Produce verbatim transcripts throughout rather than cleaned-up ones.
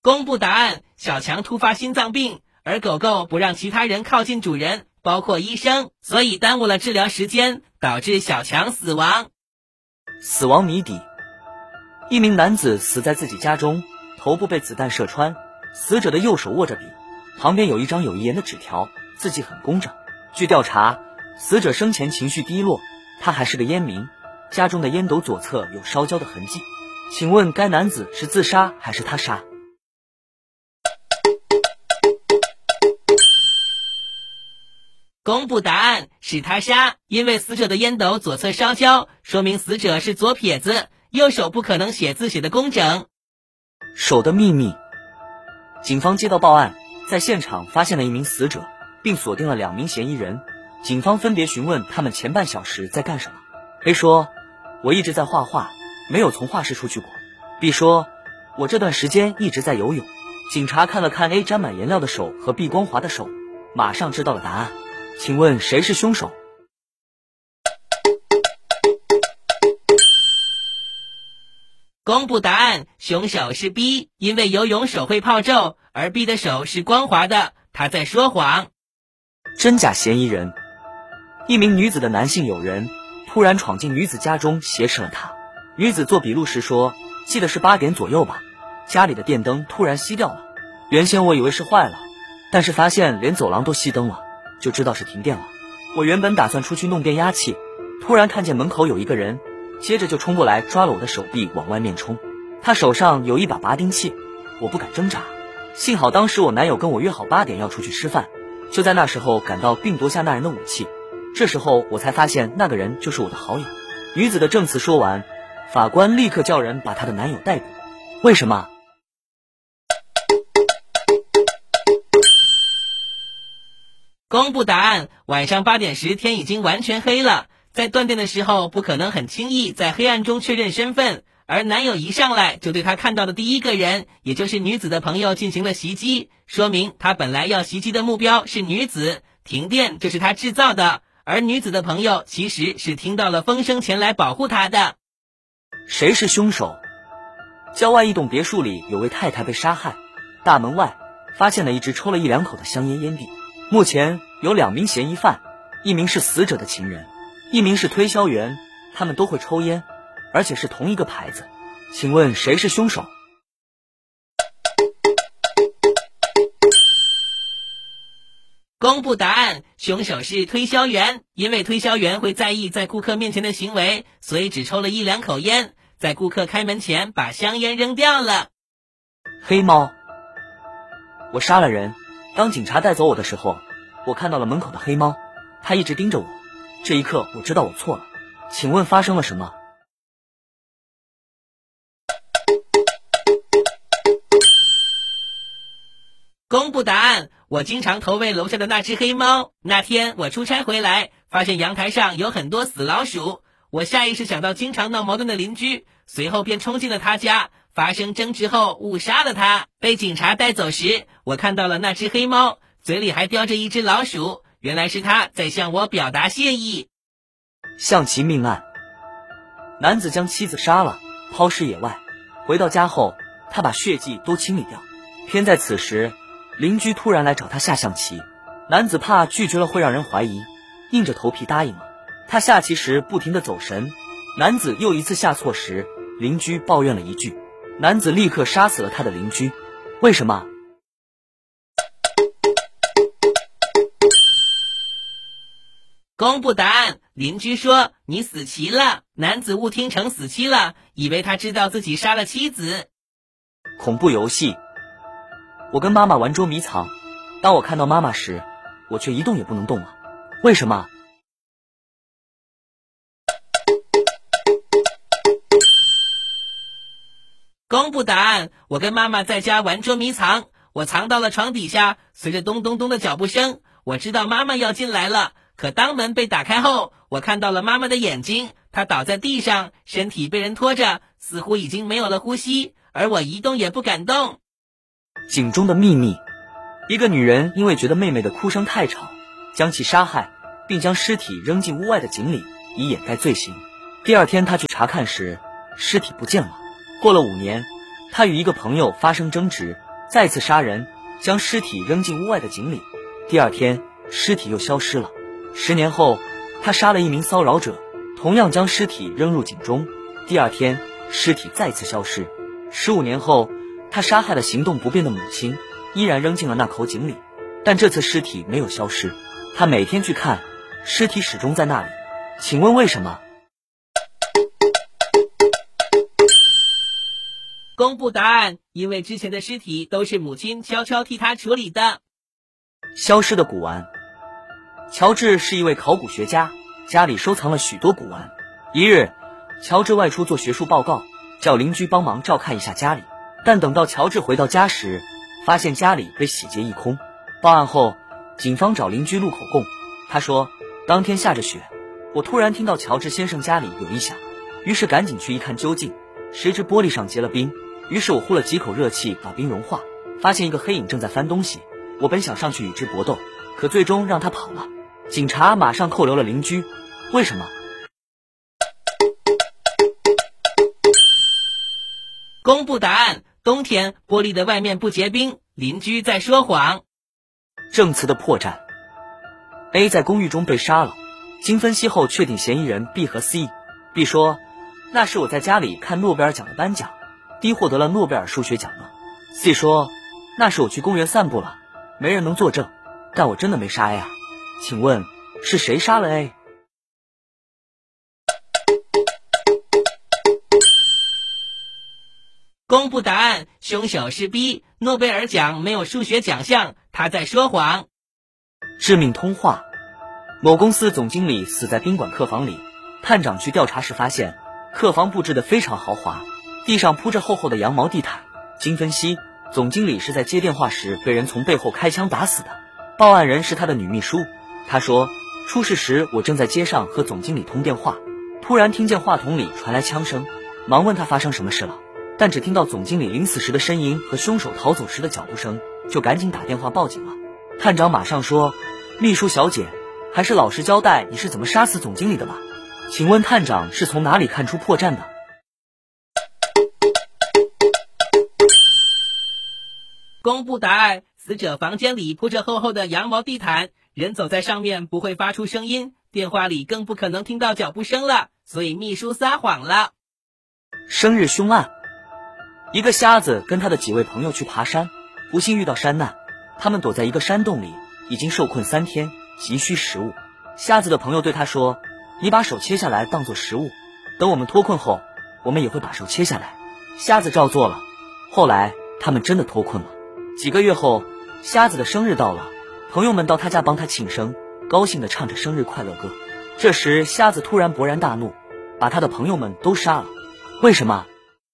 公布答案：小强突发心脏病，而狗狗不让其他人靠近主人，包括医生，所以耽误了治疗时间，导致小强死亡。 死亡谜底：一名男子死在自己家中，头部被子弹射穿，死者的右手握着笔，旁边有一张有遗言的纸条，字迹很工整。据调查，死者生前情绪低落，他还是个烟民，家中的烟斗左侧有烧焦的痕迹。请问该男子是自杀还是他杀？ 公布答案：是他杀，因为死者的烟斗左侧烧焦，说明死者是左撇子，右手不可能写字写得工整。 手的秘密。警方接到报案，在现场发现了一名死者，并锁定了两名嫌疑人。警方分别询问他们前半小时在干什么。A 说：我一直在画画，没有从画室出去过。 B 说：我这段时间一直在游泳。警察看了看 A 沾满颜料的手和 B 光滑的手，马上知道了答案。请问谁是凶手？ 公布答案：凶手是 B， 因为游泳手会泡皱，而 B 的手是光滑的，他在说谎。 真假嫌疑人：一名女子的男性友人突然闯进女子家中挟持了她。女子做笔录时说，记得是八点左右吧，家里的电灯突然熄掉了。原先我以为是坏了，但是发现连走廊都熄灯了，就知道是停电了。我原本打算出去弄变压器，突然看见门口有一个人，接着就冲过来抓了我的手臂往外面冲。他手上有一把拔钉器，我不敢挣扎。幸好当时我男友跟我约好八点要出去吃饭，就在那时候赶到并夺下那人的武器。这时候我才发现那个人就是我的好友。女子的证词说完，法官立刻叫人把她的男友逮捕。为什么？ 公布答案：晚上八点时天已经完全黑了，在断电的时候不可能很轻易在黑暗中确认身份，而男友一上来就对他看到的第一个人，也就是女子的朋友进行了袭击，说明他本来要袭击的目标是女子，停电就是他制造的，而女子的朋友其实是听到了风声前来保护他的。 谁是凶手？郊外一栋别墅里有位太太被杀害，大门外发现了一支抽了一两口的香烟烟蒂。目前有两名嫌疑犯，一名是死者的情人，一名是推销员，他们都会抽烟，而且是同一个牌子。请问谁是凶手？ 公布答案：凶手是推销员，因为推销员会在意在顾客面前的行为，所以只抽了一两口烟，在顾客开门前把香烟扔掉了。 黑猫。我杀了人，当警察带走我的时候，我看到了门口的黑猫，它一直盯着我。这一刻我知道我错了。请问发生了什么？ 公布答案：我经常投喂楼下的那只黑猫。那天我出差回来，发现阳台上有很多死老鼠，我下意识想到经常闹矛盾的邻居，随后便冲进了他家，发生争执后误杀了他。被警察带走时，我看到了那只黑猫，嘴里还叼着一只老鼠，原来是他在向我表达谢意。 象棋命案。男子将妻子杀了，抛尸野外，回到家后他把血迹都清理掉。偏在此时，邻居突然来找他下象棋，男子怕拒绝了会让人怀疑，硬着头皮答应了。他下棋时不停地走神，男子又一次下错时，邻居抱怨了一句，男子立刻杀死了他的邻居。为什么？ 公布答案：邻居说你死棋了，男子误听成死期了，以为他知道自己杀了妻子。 恐怖游戏。我跟妈妈玩捉迷藏，当我看到妈妈时，我却一动也不能动了。为什么？ 公布答案：我跟妈妈在家玩捉迷藏，我藏到了床底下，随着咚咚咚的脚步声，我知道妈妈要进来了。可当门被打开后，我看到了妈妈的眼睛，她倒在地上，身体被人拖着，似乎已经没有了呼吸，而我一动也不敢动。 井中的秘密。一个女人因为觉得妹妹的哭声太吵，将其杀害，并将尸体扔进屋外的井里，以掩盖罪行。第二天她去查看时，尸体不见了。过了五年，她与一个朋友发生争执， 再次杀人，将尸体扔进屋外的井里。第二天，尸体又消失了。十年后，他杀了一名骚扰者，同样将尸体扔入井中。第二天，尸体再次消失。十五年后，他杀害了行动不便的母亲，依然扔进了那口井里，但这次尸体没有消失。他每天去看，尸体始终在那里。请问为什么？ 公布答案，因为之前的尸体都是母亲悄悄替他处理的。 消失的古玩。乔治是一位考古学家，家里收藏了许多古玩。一日，乔治外出做学术报告，叫邻居帮忙照看一下家里。但等到乔治回到家时，发现家里被洗劫一空。报案后，警方找邻居录口供。他说，当天下着雪，我突然听到乔治先生家里有异响，于是赶紧去一看究竟，谁知玻璃上结了冰。于是我呼了几口热气把冰融化，发现一个黑影正在翻东西。我本想上去与之搏斗，可最终让他跑了。警察马上扣留了邻居。为什么？ 公布答案，冬天玻璃的外面不结冰，邻居在说谎。 证词的破绽。 A 在公寓中被杀了，经分析后确定嫌疑人 B 和 C。 B 说，那是我在家里看诺贝尔奖的颁奖， D 获得了诺贝尔数学奖了。 C 说，那是我去公园散步了，没人能作证，但我真的没杀 A 啊。请问是谁杀了 A？ 公布答案，凶手是 B， 诺贝尔奖没有数学奖项，他在说谎。 致命通话。某公司总经理死在宾馆客房里，探长去调查时发现，客房布置得非常豪华，地上铺着厚厚的羊毛地毯。经分析，总经理是在接电话时被人从背后开枪打死的。报案人是他的女秘书，她说，出事时我正在街上和总经理通电话，突然听见话筒里传来枪声，忙问他发生什么事了，但只听到总经理临死时的呻吟和凶手逃走时的脚步声，就赶紧打电话报警了。探长马上说，秘书小姐，还是老实交代你是怎么杀死总经理的吧。请问探长是从哪里看出破绽的？ 公布答案，死者房间里铺着厚厚的羊毛地毯，人走在上面不会发出声音，电话里更不可能听到脚步声了，所以秘书撒谎了。 生日凶案。一个瞎子跟他的几位朋友去爬山，不幸遇到山难，他们躲在一个山洞里，已经受困三天，急需食物。瞎子的朋友对他说，你把手切下来当作食物，等我们脱困后，我们也会把手切下来。瞎子照做了，后来他们真的脱困了。几个月后，瞎子的生日到了，朋友们到他家帮他庆生，高兴地唱着生日快乐歌。这时瞎子突然勃然大怒，把他的朋友们都杀了。为什么？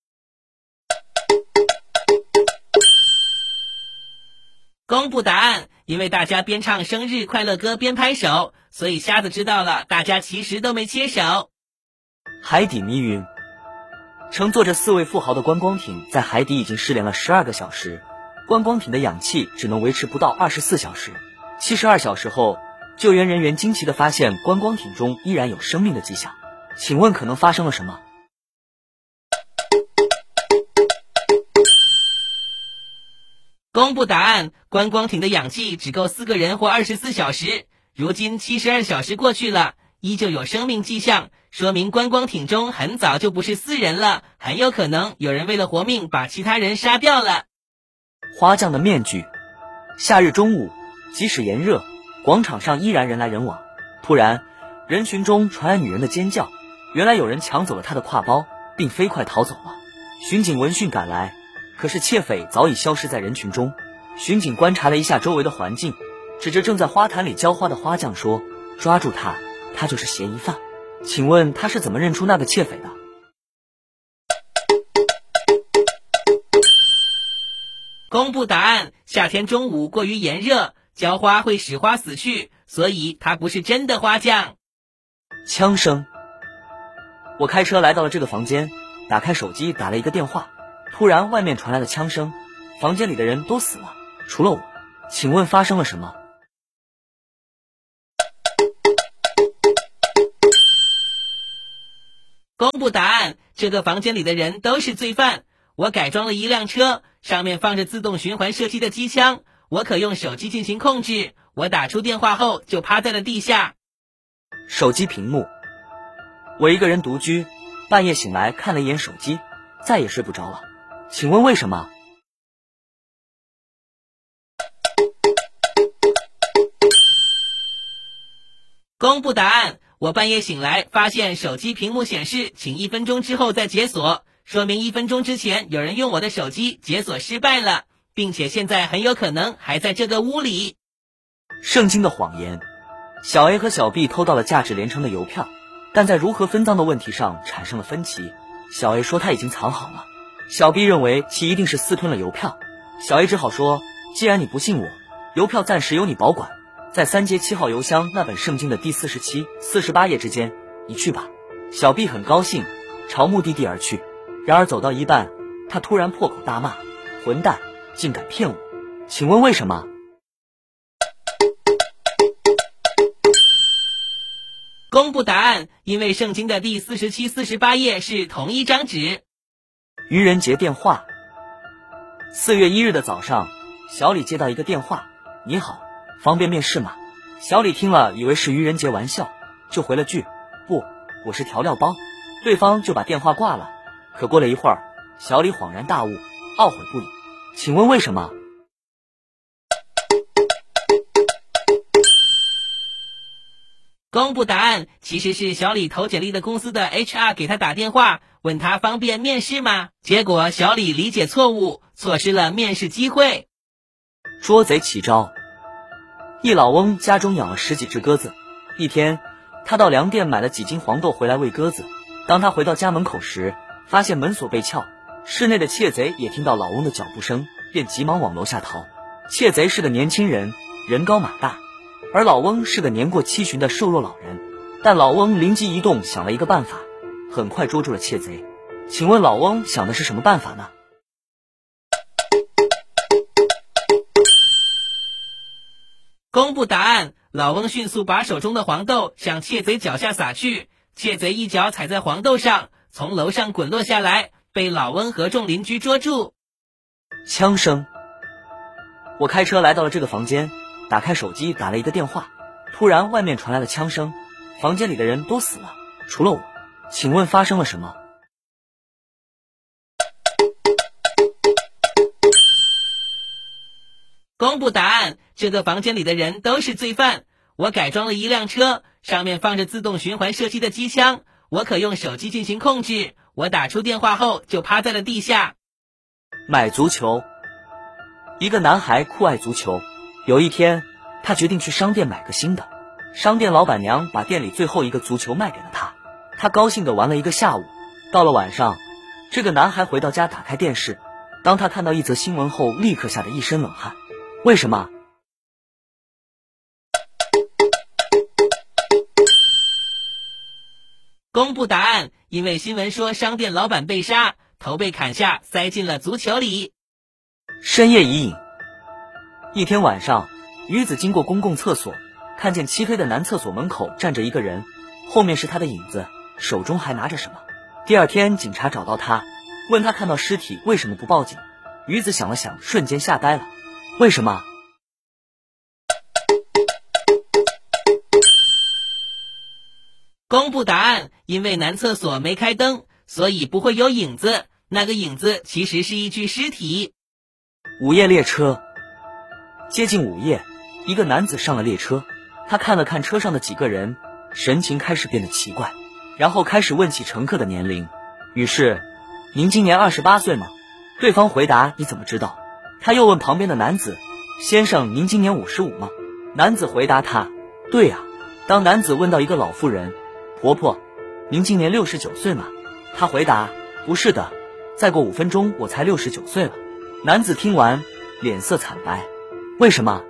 公布答案，因为大家边唱生日快乐歌边拍手，所以瞎子知道了大家其实都没切手。 海底迷云。乘坐着四位富豪的观光艇在海底已经失联了十二个小时，观光艇的氧气只能维持不到二十四小时。七十二小时后，救援人员惊奇地发现观光艇中依然有生命的迹象。请问可能发生了什么？ 公布答案，观光艇的氧气只够四个人活二十四小时，如今七十二小时过去了，依旧有生命迹象，说明观光艇中很早就不是四人了，很有可能有人为了活命把其他人杀掉了。 花匠的面具。夏日中午，即使炎热，广场上依然人来人往。突然，人群中传来女人的尖叫，原来有人抢走了她的挎包，并飞快逃走了。巡警闻讯赶来，可是窃匪早已消失在人群中。巡警观察了一下周围的环境，指着正在花坛里浇花的花匠说，抓住他，他就是嫌疑犯。请问他是怎么认出那个窃匪的？ 公布答案，夏天中午过于炎热，浇花会使花死去，所以他不是真的花匠。 枪声。我开车来到了这个房间，打开手机打了一个电话，突然外面传来了枪声，房间里的人都死了，除了我。请问发生了什么？ 公布答案，这个房间里的人都是罪犯。我改装了一辆车， 上面放着自动循环射击的机枪，我可用手机进行控制。我打出电话后就趴在了地下。 手机屏幕。我一个人独居，半夜醒来看了一眼手机，再也睡不着了。请问为什么？ 公布答案。我半夜醒来发现手机屏幕显示请一分钟之后再解锁，说明一分钟之前有人用我的手机解锁失败了，并且现在很有可能还在这个屋里。 圣经的谎言。小 A 和小 B 偷到了价值连城的邮票，但在如何分赃的问题上产生了分歧。小 A 说他已经藏好了，小 B 认为其一定是私吞了邮票。小 A 只好说，既然你不信我，邮票暂时由你保管，在三街七号邮箱那本圣经的第四十七、四十八页之间，你去吧。小 B 很高兴，朝目的地而去。然而走到一半，他突然破口大骂，混蛋，竟敢骗我！请问为什么？ 公布答案。因为圣经的第四十七、四十八页是同一张纸。 愚人节电话。四月一日的早上，小李接到一个电话，你好，方便面试吗？小李听了以为是愚人节玩笑，就回了句，不，我是调料包。对方就把电话挂了。可过了一会儿，小李恍然大悟，懊悔不已。请问为什么？ 公布答案。其实是小李投简历的公司的 H R 给他打电话，问他方便面试吗？结果小李理解错误，错失了面试机会。 捉贼起招。一老翁家中养了十几只鸽子，一天他到粮店买了几斤黄豆回来喂鸽子。当他回到家门口时，发现门锁被撬，室内的窃贼也听到老翁的脚步声，便急忙往楼下逃。窃贼是个年轻人，人高马大，而老翁是个年过七旬的瘦弱老人。但老翁灵机一动，想了一个办法，很快捉住了窃贼。请问老翁想的是什么办法呢？ 公布答案。老翁迅速把手中的黄豆向窃贼脚下撒去，窃贼一脚踩在黄豆上，从楼上滚落下来，被老翁和众邻居捉住。 枪声。我开车来到了这个房间，打开手机打了一个电话，突然外面传来了枪声，房间里的人都死了，除了我。请问发生了什么？ 公布答案。这个房间里的人都是罪犯。我改装了一辆车，上面放着自动循环射击的机枪，我可用手机进行控制。我打出电话后就趴在了地下。 买足球。一个男孩酷爱足球，有一天他决定去商店买个新的。商店老板娘把店里最后一个足球卖给了他，他高兴地玩了一个下午。到了晚上，这个男孩回到家打开电视，当他看到一则新闻后，立刻吓得一身冷汗。为什么？ 公布答案。因为新闻说商店老板被杀，头被砍下，塞进了足球里。 深夜疑影。一天晚上，女子经过公共厕所，看见漆黑的男厕所门口站着一个人，后面是他的影子，手中还拿着什么。第二天警察找到他，问他看到尸体为什么不报警。女子想了想，瞬间吓呆了。为什么？ 公布答案。因为男厕所没开灯，所以不会有影子，那个影子其实是一具尸体。 午夜列车。接近午夜，一个男子上了列车，他看了看车上的几个人，神情开始变得奇怪，然后开始问起乘客的年龄。于是，您今年二十八岁吗？对方回答，你怎么知道？他又问旁边的男子，先生，您今年五十五吗？男子回答他，对啊。当男子问到一个老妇人，婆婆，您今年六十九岁吗？他回答，不是的，再过五分钟我才六十九岁了。男子听完，脸色惨白。为什么？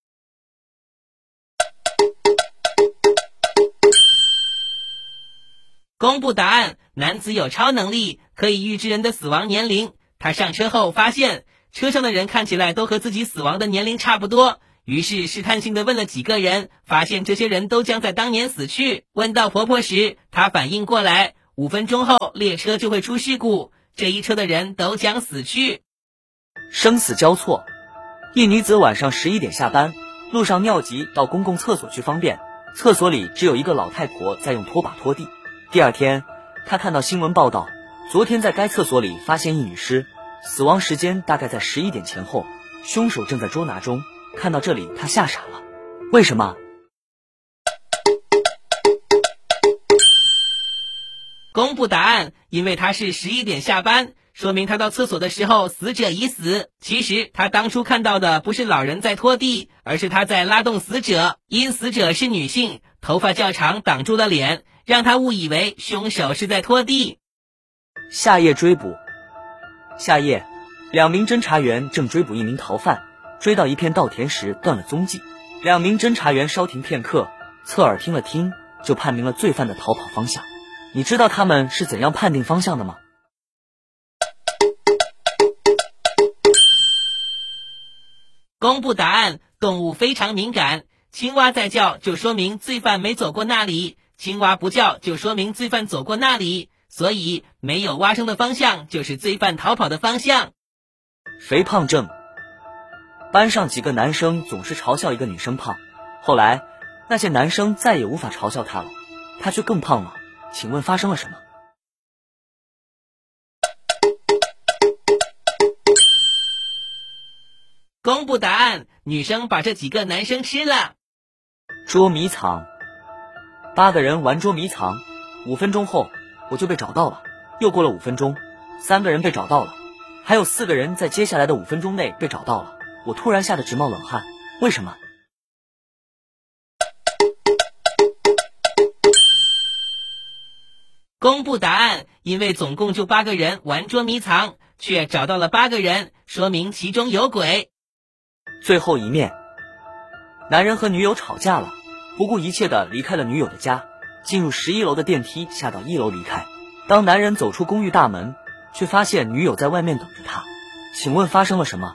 公布答案。男子有超能力，可以预知人的死亡年龄。他上车后发现车上的人看起来都和自己死亡的年龄差不多，于是试探性地问了几个人，发现这些人都将在当年死去。问到婆婆时，她反应过来，五分钟后列车就会出事故，这一车的人都将死去。 生死交错。一女子晚上十一点下班，路上尿急到公共厕所去方便，厕所里只有一个老太婆在用拖把拖地。第二天，她看到新闻报道，昨天在该厕所里发现一女尸，死亡时间大概在十一点前后，凶手正在捉拿中。看到这里，她吓傻了。为什么？ 公布答案，因为他是十一点下班，说明他到厕所的时候死者已死。其实他当初看到的不是老人在拖地，而是他在拉动死者。因死者是女性，头发较长挡住了脸，让他误以为凶手是在拖地。 下页追捕。下页，两名侦查员正追捕一名逃犯，追到一片稻田时断了踪迹。两名侦查员稍停片刻，侧耳听了听，就判明了罪犯的逃跑方向。你知道他们是怎样判定方向的吗？ 公布答案，动物非常敏感，青蛙在叫就说明罪犯没走过那里，青蛙不叫就说明罪犯走过那里，所以没有蛙声的方向就是罪犯逃跑的方向。 肥胖症。班上几个男生总是嘲笑一个女生胖，后来那些男生再也无法嘲笑她了，她却更胖了。请问发生了什么？ 公布答案，女生把这几个男生吃了。 捉迷藏。八个人玩捉迷藏，五分钟后我就被找到了。又过了五分钟，三个人被找到了，还有四个人在接下来的五分钟内被找到了。我突然吓得直冒冷汗，为什么？ 公布答案，因为总共就八个人玩捉迷藏，却找到了八个人，说明其中有鬼。 最后一面，男人和女友吵架了，不顾一切地离开了女友的家，进入十一楼的电梯，下到一楼离开。当男人走出公寓大门，却发现女友在外面等着他。请问发生了什么？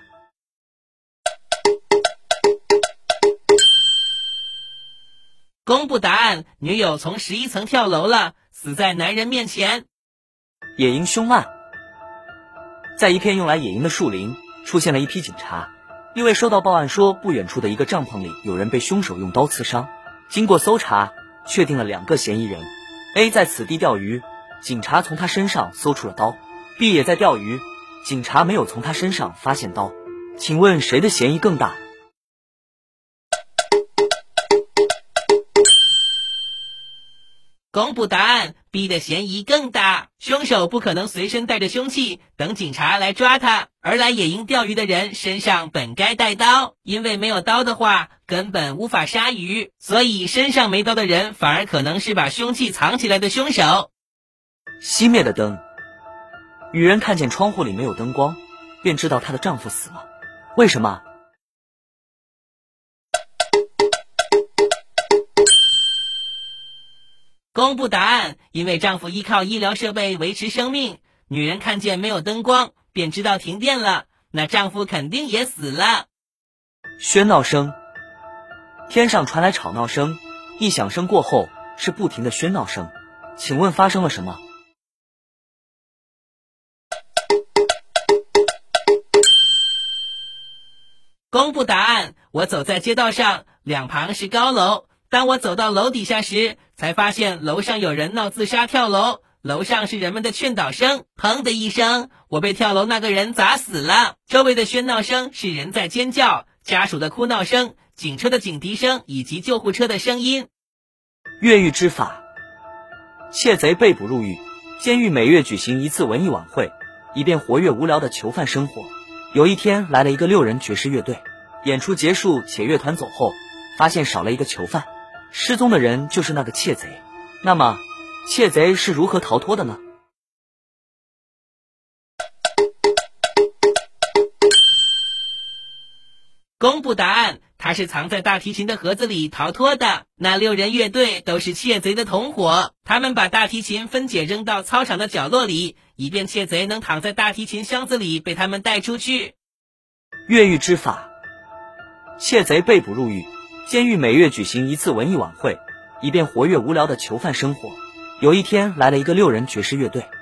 公布答案，女友从十一层跳楼了，死在男人面前。 野营凶案。在一片用来野营的树林，出现了一批警察，因为收到报案说不远处的一个帐篷里有人被凶手用刀刺伤。经过搜查，确定了两个嫌疑人。A 在此地钓鱼，警察从他身上搜出了刀。B 也在钓鱼，警察没有从他身上发现刀。请问谁的嫌疑更大？ 公布答案 ，B 的嫌疑更大。凶手不可能随身带着凶器等警察来抓他，而来野营钓鱼的人身上本该带刀，因为没有刀的话根本无法杀鱼，所以身上没刀的人反而可能是把凶器藏起来的凶手。 熄灭的灯。女人看见窗户里没有灯光，便知道她的丈夫死了。为什么？ 公布答案，因为丈夫依靠医疗设备维持生命，女人看见没有灯光，便知道停电了，那丈夫肯定也死了。 喧闹声。天上传来吵闹声，一响声过后是不停的喧闹声。请问发生了什么？ 公布答案，我走在街道上，两旁是高楼。当我走到楼底下时，才发现楼上有人闹自杀跳楼，楼上是人们的劝导声。砰的一声，我被跳楼那个人砸死了。周围的喧闹声是人在尖叫，家属的哭闹声，警车的警笛声以及救护车的声音。 越狱之法。窃贼被捕入狱，监狱每月举行一次文艺晚会，以便活跃无聊的囚犯生活。有一天来了一个六人爵士乐队，演出结束且乐团走后，发现少了一个囚犯。失踪的人就是那个窃贼。那么，窃贼是如何逃脱的呢？ 公布答案，他是藏在大提琴的盒子里逃脱的。那六人乐队都是窃贼的同伙，他们把大提琴分解扔到操场的角落里，以便窃贼能躺在大提琴箱子里被他们带出去。 越狱之法。窃贼被捕入狱，监狱每月举行一次文艺晚会，以便活跃无聊的囚犯生活。有一天来了一个六人爵士乐队，